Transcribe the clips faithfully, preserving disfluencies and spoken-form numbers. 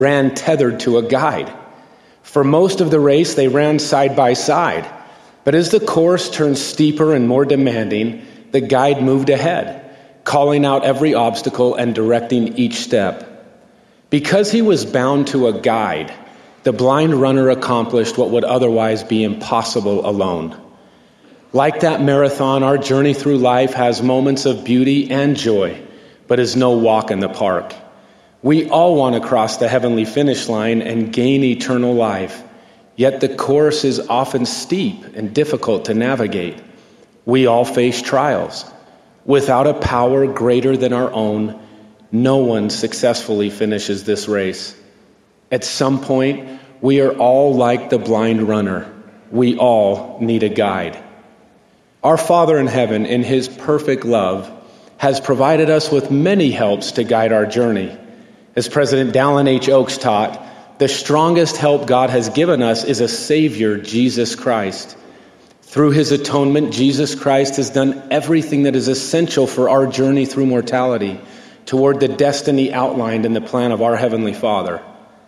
ran tethered to a guide. For most of the race, they ran side by side. But as the course turned steeper and more demanding, the guide moved ahead, calling out every obstacle and directing each step. Because he was bound to a guide, the blind runner accomplished what would otherwise be impossible alone. Like that marathon, our journey through life has moments of beauty and joy, but is no walk in the park. We all want to cross the heavenly finish line and gain eternal life, yet the course is often steep and difficult to navigate. We all face trials. Without a power greater than our own, no one successfully finishes this race. At some point, we are all like the blind runner. We all need a guide. Our Father in heaven, in his perfect love, has provided us with many helps to guide our journey. As President Dallin H. Oaks taught, the strongest help God has given us is a Savior, Jesus Christ. Through his atonement, Jesus Christ has done everything that is essential for our journey through mortality toward the destiny outlined in the plan of our Heavenly Father.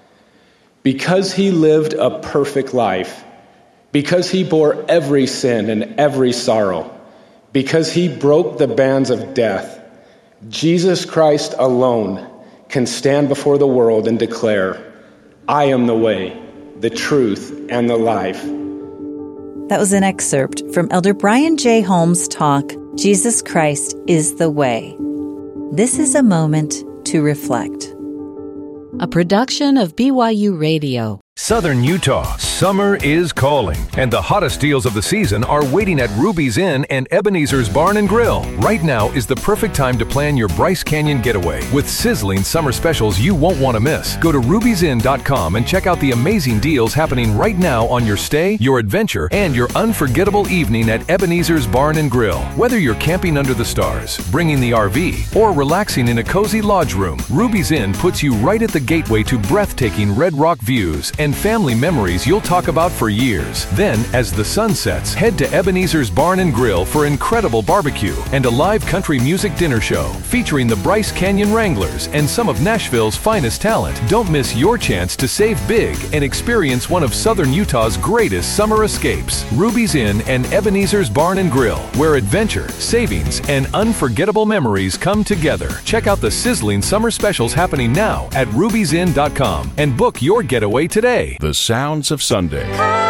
Because he lived a perfect life, because he bore every sin and every sorrow, because he broke the bands of death, Jesus Christ alone can stand before the world and declare, I am the way, the truth, and the life. That was an excerpt from Elder Brian J. Holmes' talk, Jesus Christ is the Way. This is a moment to reflect. A production of B Y U Radio. Southern Utah, summer is calling, and the hottest deals of the season are waiting at Ruby's Inn and Ebenezer's Barn and Grill. Right now is the perfect time to plan your Bryce Canyon getaway with sizzling summer specials you won't want to miss. Go to rubies inn dot com and check out the amazing deals happening right now on your stay, your adventure, and your unforgettable evening at Ebenezer's Barn and Grill. Whether you're camping under the stars, bringing the R V, or relaxing in a cozy lodge room, Ruby's Inn puts you right at the gateway to breathtaking Red Rock views and family memories you'll talk about for years. Then, as the sun sets, head to Ebenezer's Barn and Grill for incredible barbecue and a live country music dinner show featuring the Bryce Canyon Wranglers and some of Nashville's finest talent. Don't miss your chance to save big and experience one of Southern Utah's greatest summer escapes. Ruby's Inn and Ebenezer's Barn and Grill, where adventure, savings, and unforgettable memories come together. Check out the sizzling summer specials happening now at rubies inn dot com and book your getaway today. The sounds of Sunday.